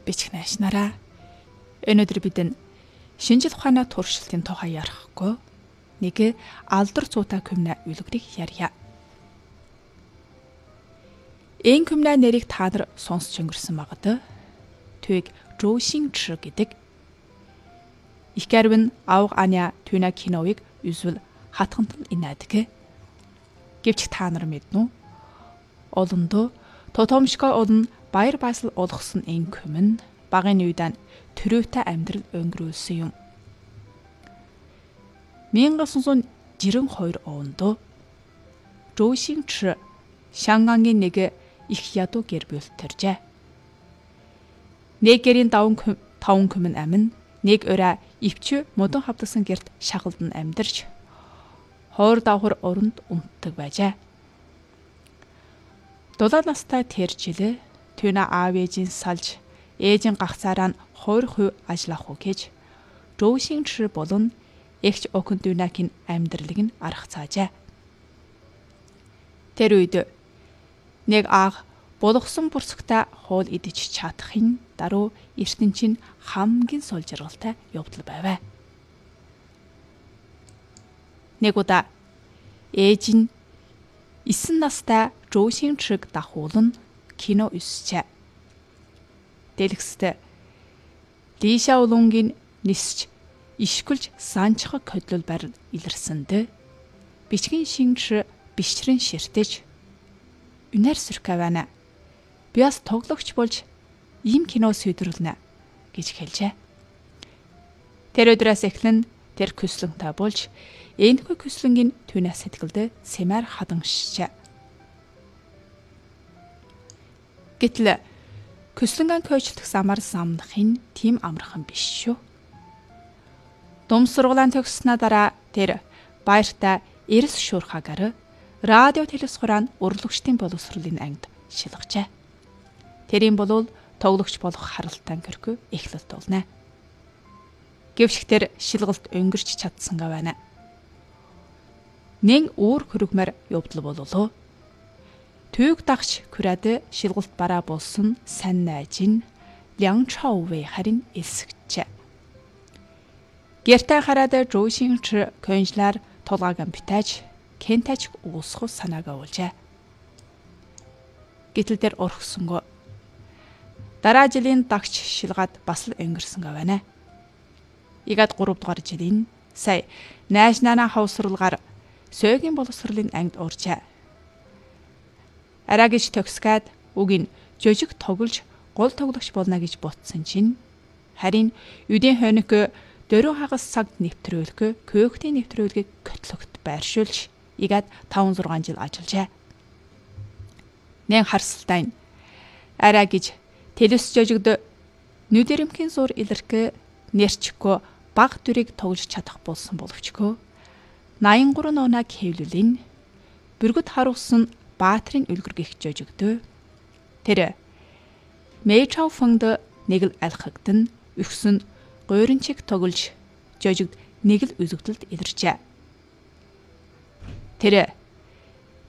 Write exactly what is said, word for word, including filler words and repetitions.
бичих найшнараа. Өнөөдөр бид энэ шинжил ухааны туршилтын тухай ярихгүй нэг алдар цуута күмнэ үлгэрийг ярья. Энэ күмнэ нэрийг та нар сонсч өнгөрсөн багт. Түүг Жоушин Ч гэдэг. Ich gerben auch eine Töne Kinoig үзвэл хатгантал инаадаг. Гэвч та нар мэднэ үү? Олондоо тотомшгой олон баяр баясгал олгосон энэ күмэн багын үедээ төрөөтэй амьдрал өнгөрүүлсэн юм. 천구 구십이 онд Жоушин Ч Шангангийн нэг их ядуу гэр бүл төржээ. Нэг гэрийн таван күмэн амин нэг өрөө ивч модон хавдсан гэрт шагалдан амьдарч хойр давхар оронд унтдаг байжээ. Дулаан настай тэр жил түүнэ аав ээжийн салж ээжийн гахцаараа нь хоёр хувь ажиллах уу гэж Жоушин Ч болон эгч Окундүнакийн амьдралыг нь арах цаажээ. Тэр үед нэг аах болгосон бүрсгтээ хоол идэж чадахын даруй ертөнцийн хамгийн сул жаргалтай явдал байваа. Нэг удаа ээж нь эсэн настай Жоушин Чг дахуулан кино үзчихэ. Дэлгэцтэй Лиша Улунгийн нисч ишгүүлж санчхаг хөдлөл барил илэрсэнд бичгийн шинж бичрэн ширтэж үнээр сүркавана би бас тоглогч болж ийм кино сүйдрүүлнэ гэж хэлжээ. Тэр өдрөөс эхлэн тэр көслөнтэй болж энэхүү көслөнгийн түүнээс сэтгэлдээ сэмэр хадангшжээ. Гэтэл көслөнгөн койчлох замаар самнахын тийм амархан биш шүү. Дум сургуулийн төгссөнөө дараа тэр баяртай эрс шуурхагаар радио телевизхурaan урлагчдын боловсролын ангид шилгажээ. Тэрийн болвол тоглогч болох харалтан көрхөө эхлэлт болно. Гэвч тэр шилгалт өнгөрч чадсангаа байна. Нэн өөр хөрөгмөр явдал бололоо. Түүг дагч күрээд шилгалт бараа болсон сайн найз нь Лян Чаовэ харин элсэгчээ. Гэртээ хараад Жоушин Ч конжлаар тулгааг битэж кентач уусах санааг өгүүлжээ. Гэтэл тэр орхисонгүй. Дараа жилийн дагч шилгаад бас л өнгөрсөнгөө байна. Игад гурав дугаар жилийн сая National House-руугаар Сойгийн боловсролын ангид ууржээ. Араа гэж төгсгөөд үгийн жожиг тоглож гол тоглогч болно гэж ботсон чинь харин үдийн хойног дөрөв хагас цагт нэвтрүүлэх көөхтийн нэвтрүүлгийг көтлөгт байршуулж игад таван зургаан жил ажиллажээ. Нэн харсалтай араа гэж телевиз жожигд нүдэрэмхийн зур илэрхэ нэрчгөө баг дүрийг тоглож чадах болсон боловчгөө найман гурван оног хэвлүүлэн бүргэд харуулсан баатрын үлгэр гих жожигдөө тэр Мэйчау фонд нэг л алхагдан өгсөн гойрончиг тоглож жожигд нэг л үзэгдэлд илэрчээ. Тэр